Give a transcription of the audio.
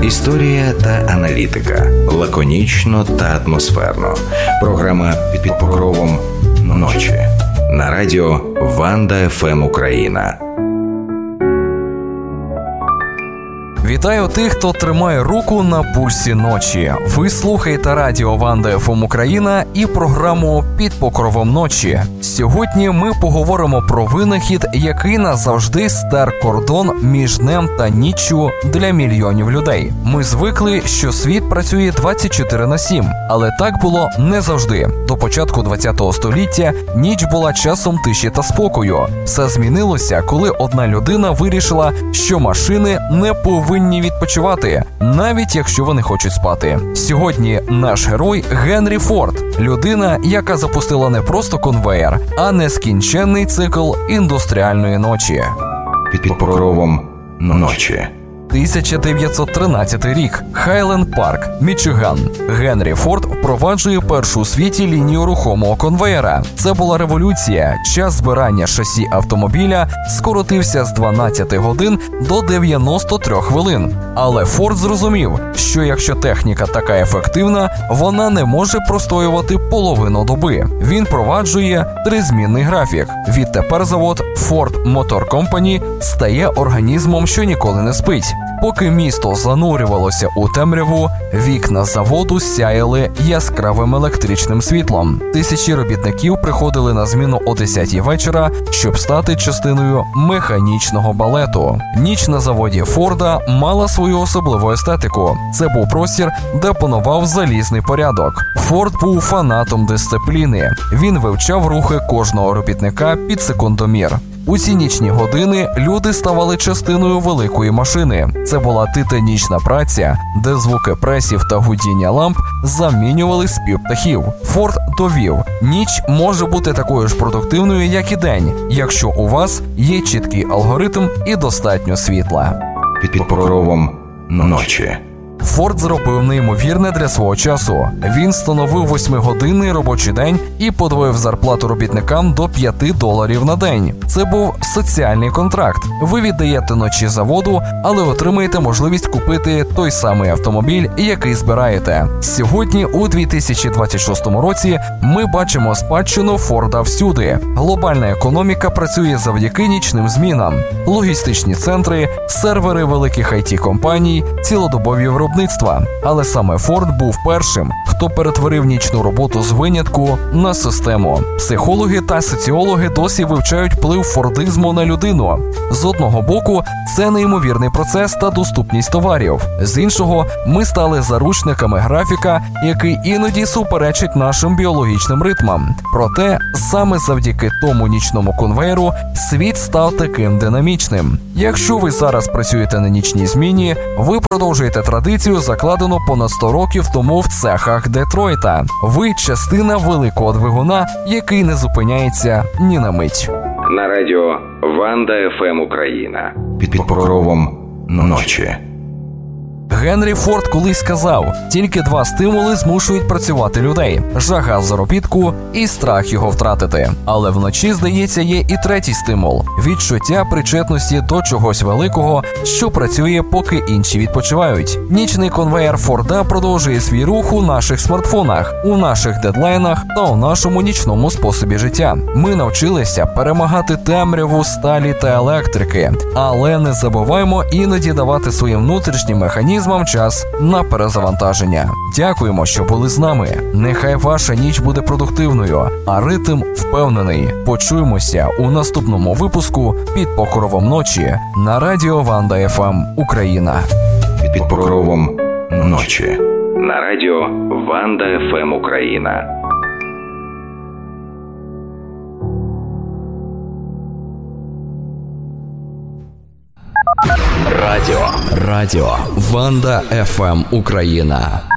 Історія та аналітика. Лаконічно та атмосферно. Програма «Під покровом ночі». На радіо Ванда ФМ Україна. Вітаю тих, хто тримає руку на пульсі ночі. Ви слухаєте радіо Ванда ФМ Україна і програму «Під покровом ночі». Сьогодні ми поговоримо про винахід, який назавжди стер кордон між днем та ніччю для мільйонів людей. Ми звикли, що світ працює 24/7, але так було не завжди. До початку ХХ століття ніч була часом тиші та спокою. Все змінилося, коли одна людина вирішила, що машини не повинні відпочивати, навіть якщо вони хочуть спати. Сьогодні наш герой Генрі Форд – людина, яка запустила не просто конвеєр, а нескінченний цикл індустріальної ночі. Під покровом ночі. 1913 рік. Хайленд Парк, Мічиган. Генрі Форд впроваджує першу у світі лінію рухомого конвеєра. Це була революція. Час збирання шасі автомобіля скоротився з 12 годин до 93 хвилин. Але Форд зрозумів, що якщо техніка така ефективна, вона не може простоювати половину доби. Він впроваджує тризмінний графік. Відтепер завод Ford Motor Company стає організмом, що ніколи не спить. Поки місто занурювалося у темряву, вікна заводу сяяли яскравим електричним світлом. Тисячі робітників приходили на зміну о 10-й вечора, щоб стати частиною механічного балету. Ніч на заводі Форда мала свою особливу естетику. Це був простір, де панував залізний порядок. Форд був фанатом дисципліни. Він вивчав рухи кожного робітника під секундомір. У ці нічні години люди ставали частиною великої машини. Це була титанічна праця, де звуки пресів та гудіння ламп замінювали спів птахів. Форд довів, ніч може бути такою ж продуктивною, як і день, якщо у вас є чіткий алгоритм і достатньо світла. Під покровом ночі. Форд зробив неймовірне для свого часу. Він встановив 8-годинний робочий день і подвоїв зарплату робітникам до $5 на день. Це був соціальний контракт. Ви віддаєте ночі заводу, але отримаєте можливість купити той самий автомобіль, який збираєте. Сьогодні, у 2026 році, ми бачимо спадщину Форда всюди. Глобальна економіка працює завдяки нічним змінам. Логістичні центри, сервери великих IT-компаній, цілодобові виробництва. Але саме Форд був першим, хто перетворив нічну роботу з винятку на систему. Психологи та соціологи досі вивчають вплив фордизму на людину. З одного боку, це неймовірний процес та доступність товарів. З іншого, ми стали заручниками графіка, який іноді суперечить нашим біологічним ритмам. Проте, саме завдяки тому нічному конвеєру світ став таким динамічним. Якщо ви зараз працюєте на нічній зміні, ви продовжуєте традицію, закладену понад 100 років тому в цехах Детройта. Ви частина великого двигуна, який не зупиняється ні на мить. На радіо Ванда ФМ Україна. Під покровом ночі. Генрі Форд колись сказав, тільки два стимули змушують працювати людей – жага заробітку і страх його втратити. Але вночі, здається, є і третій стимул – відчуття причетності до чогось великого, що працює, поки інші відпочивають. Нічний конвеєр Форда продовжує свій рух у наших смартфонах, у наших дедлайнах та у нашому нічному способі життя. Ми навчилися перемагати темряву, сталі та електрики, але не забуваємо іноді давати своїм внутрішнім механізмам час на перезавантаження. Дякуємо, що були з нами. Нехай ваша ніч буде продуктивною, а ритм впевнений. Почуємося у наступному випуску «Під покровом ночі» на радіо Ванда ФМ Україна. Під покровом ночі. На радіо Ванда ФМ Україна. Радіо Ванда ФМ Україна.